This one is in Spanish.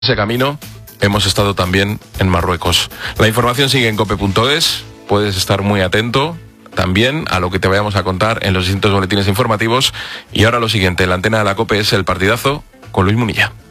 ese camino hemos estado también en Marruecos. La información sigue en cope.es, puedes estar muy atento también a lo que te vayamos a contar en los distintos boletines informativos. Y ahora lo siguiente, la antena de la COPE es el partidazo con Luis Munilla.